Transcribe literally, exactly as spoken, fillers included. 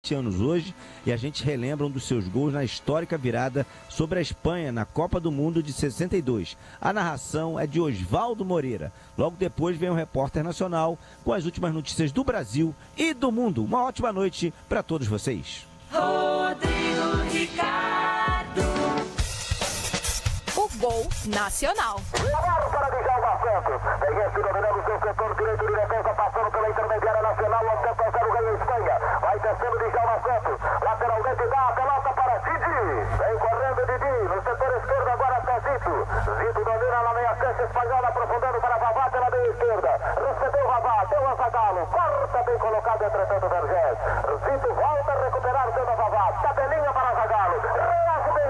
anos hoje, e a gente relembra um dos seus gols na histórica virada sobre a Espanha na Copa do Mundo de sessenta e dois. A narração é de Oswaldo Moreira. Logo depois vem o repórter nacional com as últimas notícias do Brasil e do mundo. Uma ótima noite para todos vocês. Rodrigo Ricardo. O gol nacional. Para Djalma Santos. Tem esse dominando o seu setor direito de defesa, passando pela intermediária nacional. O sete a zero ganha a Espanha. Vai descendo Djalma Santos. Lateralmente dá a pelota para Didi. Vem correndo Didi. No setor esquerdo agora está Zito. Zito domina na meia cancha espanhola, aprofundando para Vavá pela meia esquerda. Recebeu Vavá, deu a Zagallo. Corta bem colocado, entretanto, Vergés. Zito volta a recuperar, dando a Vavá. Tabelinha para Vavá.